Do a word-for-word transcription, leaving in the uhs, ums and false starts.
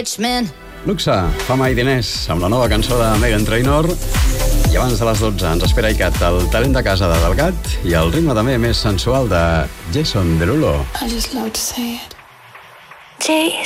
rich man. Luxe, fama i diners, amb la nova cançó de Meghan Trainor. I abans de les dotze ens espera Icat, el talent de casa de Delgat, i el ritme també més sensual de Jason Derulo. I just love to say it. Jason